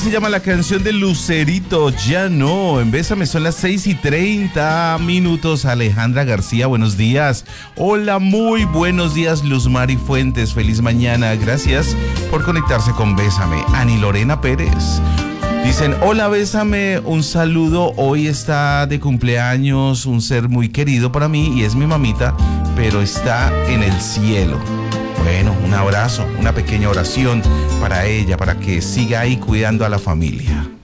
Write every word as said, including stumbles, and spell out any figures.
Se llama la canción de Lucerito, ya no. En Bésame son las seis y treinta minutos. Alejandra García, buenos días. Hola, muy buenos días, Luz Mari Fuentes. Feliz mañana. Gracias por conectarse con Bésame. Ani Lorena Pérez. Dicen, hola, Bésame, un saludo. Hoy está de cumpleaños un ser muy querido para mí y es mi mamita, pero está en el cielo. Bueno, un abrazo, una pequeña oración para ella, para que siga ahí cuidando a la familia.